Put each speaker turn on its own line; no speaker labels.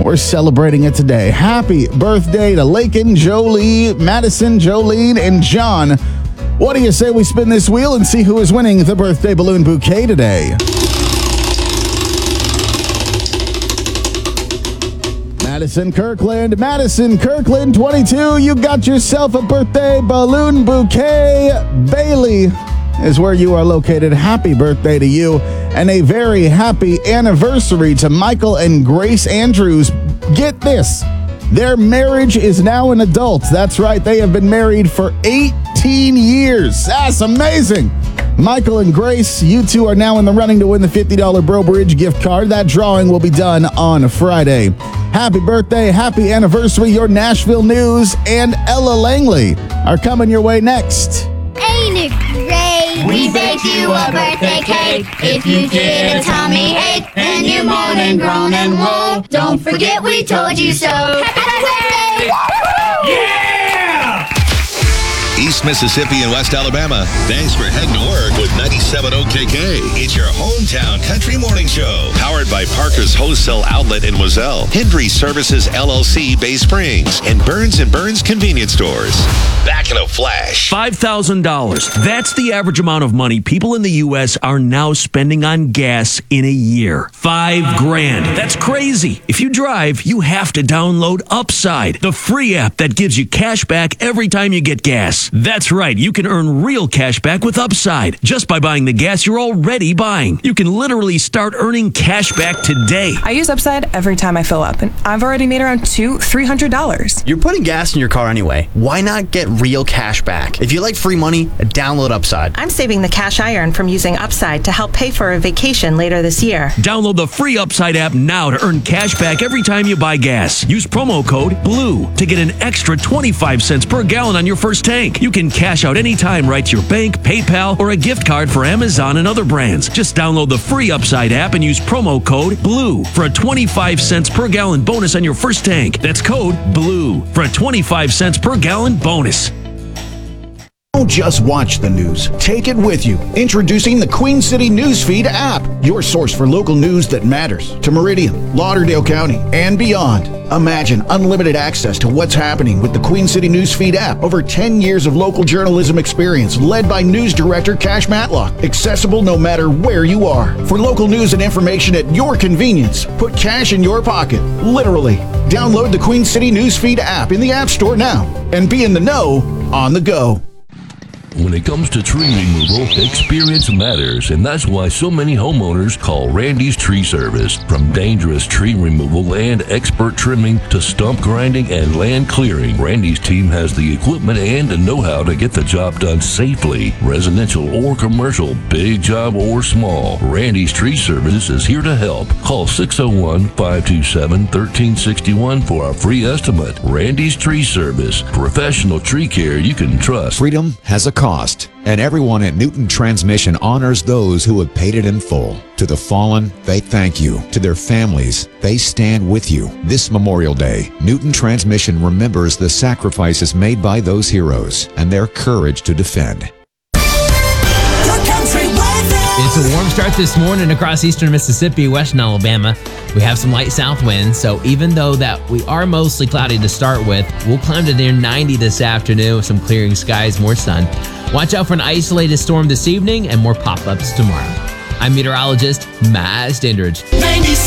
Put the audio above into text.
We're celebrating it today. Happy birthday to Lakin, Jolie, Madison, Jolene, and John. What do you say we spin this wheel and see who is winning the birthday balloon bouquet today? Madison Kirkland, 22, you got yourself a birthday balloon bouquet. Bailey is where you are located. Happy birthday to you, and a very happy anniversary to Michael and Grace Andrews. Get this, their marriage is now an adult. That's right, they have been married for 18 years. That's amazing. Michael and Grace, you two are now in the running to win the $50 Bro Bridge gift card. That drawing will be done on Friday. Happy birthday, happy anniversary. Your Nashville news and Ella Langley are coming your way next.
Ain't it great? We baked you a birthday cake. If you get a tummy ache and you moan and groan and woe, don't forget we told you so. Happy birthday!
Yeah!
East Mississippi and West Alabama, thanks for heading to work with 97 OKK. It's your hometown country morning show. Powered by Parker's Wholesale Outlet in Wazelle, Hendry Services LLC, Bay Springs, and Burns & Burns Convenience Stores. Back in a flash.
$5,000. That's the average amount of money people in the U.S. are now spending on gas in a year. $5,000. That's crazy. If you drive, you have to download Upside, the free app that gives you cash back every time you get gas. That's right. You can earn real cash back with Upside just by buying the gas you're already buying. You can literally start earning cash back today.
I use Upside every time I fill up, and I've already made around $300.
You're putting gas in your car anyway. Why not get real cash back? If you like free money, download Upside.
I'm saving the cash I earn from using Upside to help pay for a vacation later this year.
Download the free Upside app now to earn cash back every time you buy gas. Use promo code BLUE to get an extra 25 cents per gallon on your first tank. You can cash out anytime right to your bank, PayPal, or a gift card for Amazon and other brands. Just download the free Upside app and use promo code BLUE for a 25 cents per gallon bonus on your first tank. That's code BLUE for a 25 cents per gallon bonus.
Don't just watch the news. Take it with you. Introducing the Queen City Newsfeed app, your source for local news that matters to Meridian, Lauderdale County, and beyond. Imagine unlimited access to what's happening with the Queen City Newsfeed app. Over 10 years of local journalism experience led by news director Cash Matlock. Accessible no matter where you are. For local news and information at your convenience, put cash in your pocket, literally. Download the Queen City Newsfeed app in the App Store now and be in the know on the go.
When it comes to tree removal, experience matters, and that's why so many homeowners call Randy's Tree Service. From dangerous tree removal and expert trimming to stump grinding and land clearing, Randy's team has the equipment and the know-how to get the job done safely. Residential or commercial, big job or small, Randy's Tree Service is here to help. Call 601-527-1361 for a free estimate. Randy's Tree Service, professional tree care you can trust.
Freedom has a cost, and everyone at Newton Transmission honors those who have paid it in full. To the fallen, they thank you. To their families, they stand with you. This Memorial Day, Newton Transmission remembers the sacrifices made by those heroes and their courage to defend.
It's a warm start this morning across eastern Mississippi, western Alabama. We have some light south winds, so even though that we are mostly cloudy to start with, we'll climb to near 90 this afternoon with some clearing skies, more sun. Watch out for an isolated storm this evening and more pop-ups tomorrow. I'm meteorologist Matt Standridge.